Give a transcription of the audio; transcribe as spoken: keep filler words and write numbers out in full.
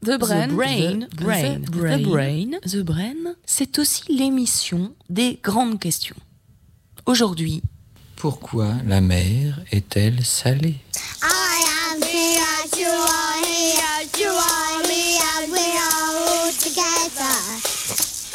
The Brain, The Brain, The Brain, The Brain, The Brain, The Brain, c'est aussi l'émission des grandes questions. Aujourd'hui, pourquoi la mer est-elle salée ?